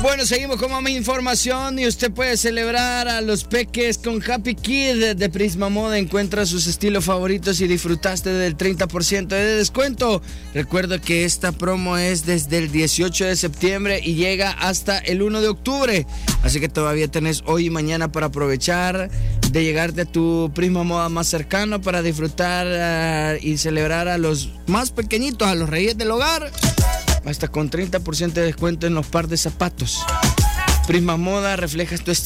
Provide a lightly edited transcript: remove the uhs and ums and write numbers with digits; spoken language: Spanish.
Bueno, seguimos con más información y usted puede celebrar a los peques con Happy Kid de Prisma Moda. Encuentra sus estilos favoritos y disfrutaste del 30% de descuento. Recuerda que esta promo es desde el 18 de septiembre y llega hasta el 1 de octubre. Así que todavía tenés hoy y mañana para aprovechar de llegarte a tu Prisma Moda más cercano para disfrutar y celebrar a los más pequeñitos, a los reyes del hogar. Hasta con 30% de descuento en los par de zapatos. Prisma Moda, reflejas tu estilo.